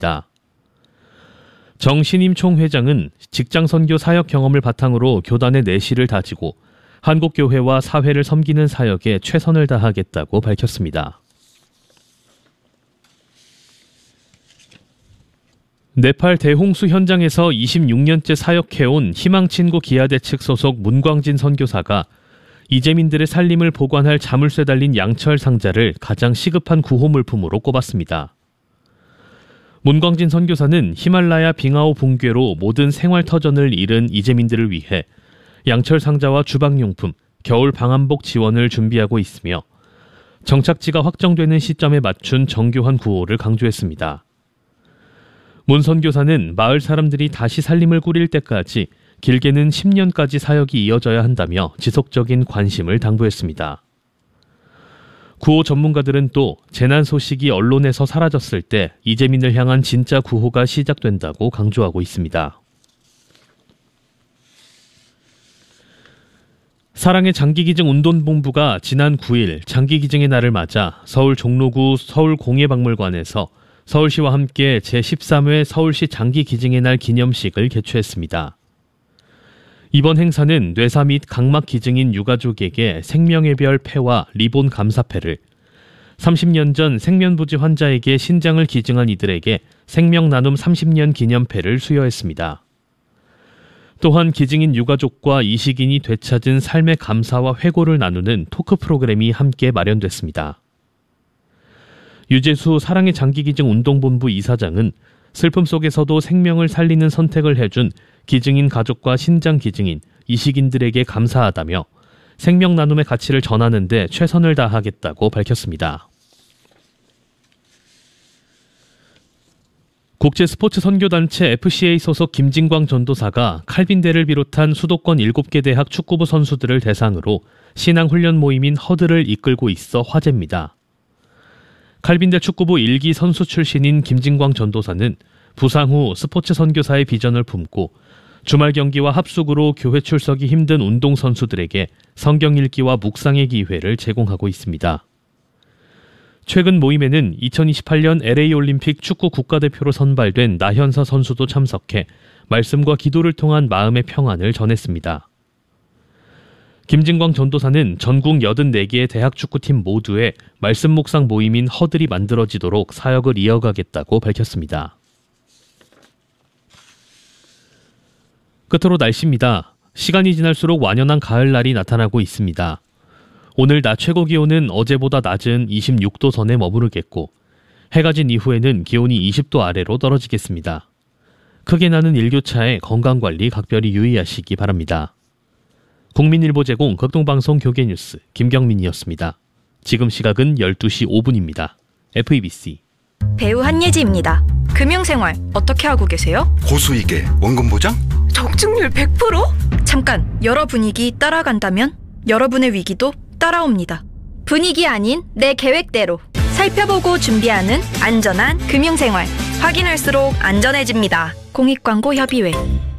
밝혔습니다. 정신임 총회장은 직장 선교 사역 경험을 바탕으로 교단의 내실을 다지고 한국교회와 사회를 섬기는 사역에 최선을 다하겠다고 밝혔습니다. 네팔 대홍수 현장에서 26년째 사역해온 희망친구 기아대 측 소속 문광진 선교사가 이재민들의 살림을 보관할 자물쇠 달린 양철 상자를 가장 시급한 구호물품으로 꼽았습니다. 문광진 선교사는 히말라야 빙하오 붕괴로 모든 생활터전을 잃은 이재민들을 위해 양철 상자와 주방용품, 겨울 방한복 지원을 준비하고 있으며 정착지가 확정되는 시점에 맞춘 정교한 구호를 강조했습니다. 문 선교사는 마을 사람들이 다시 살림을 꾸릴 때까지 길게는 10년까지 사역이 이어져야 한다며 지속적인 관심을 당부했습니다. 구호 전문가들은 또 재난 소식이 언론에서 사라졌을 때 이재민을 향한 진짜 구호가 시작된다고 강조하고 있습니다. 사랑의 장기기증 운동본부가 지난 9일 장기기증의 날을 맞아 서울 종로구 서울공예박물관에서 서울시와 함께 제13회 서울시 장기기증의 날 기념식을 개최했습니다. 이번 행사는 뇌사 및 각막 기증인 유가족에게 생명의 별 패와 리본 감사패를, 30년 전 생면부지 환자에게 신장을 기증한 이들에게 생명나눔 30년 기념패를 수여했습니다. 또한 기증인 유가족과 이식인이 되찾은 삶의 감사와 회고를 나누는 토크 프로그램이 함께 마련됐습니다. 유재수 사랑의 장기기증 운동본부 이사장은 슬픔 속에서도 생명을 살리는 선택을 해준 기증인 가족과 신장 기증인, 이식인들에게 감사하다며 생명 나눔의 가치를 전하는 데 최선을 다하겠다고 밝혔습니다. 국제스포츠 선교단체 FCA 소속 김진광 전도사가 칼빈대를 비롯한 수도권 7개 대학 축구부 선수들을 대상으로 신앙훈련 모임인 허드를 이끌고 있어 화제입니다. 칼빈대 축구부 1기 선수 출신인 김진광 전도사는 부상 후 스포츠 선교사의 비전을 품고 주말 경기와 합숙으로 교회 출석이 힘든 운동선수들에게 성경 읽기와 묵상의 기회를 제공하고 있습니다. 최근 모임에는 2028년 LA 올림픽 축구 국가대표로 선발된 나현서 선수도 참석해 말씀과 기도를 통한 마음의 평안을 전했습니다. 김진광 전도사는 전국 84개의 대학 축구팀 모두에 말씀 묵상 모임인 허들이 만들어지도록 사역을 이어가겠다고 밝혔습니다. 끝으로 날씨입니다. 시간이 지날수록 완연한 가을날이 나타나고 있습니다. 오늘 낮 최고 기온은 어제보다 낮은 26도 선에 머무르겠고 해가 진 이후에는 기온이 20도 아래로 떨어지겠습니다. 크게 나는 일교차에 건강관리 각별히 유의하시기 바랍니다. 국민일보 제공 극동방송 교계뉴스 김경민이었습니다. 지금 시각은 12시 5분입니다. FEBC 배우 한예지입니다. 금융생활 어떻게 하고 계세요? 고수익에 원금 보장? 적중률 100%? 잠깐, 여러 분위기 따라간다면 여러분의 위기도 따라옵니다. 분위기 아닌 내 계획대로 살펴보고 준비하는 안전한 금융생활. 확인할수록 안전해집니다. 공익광고협의회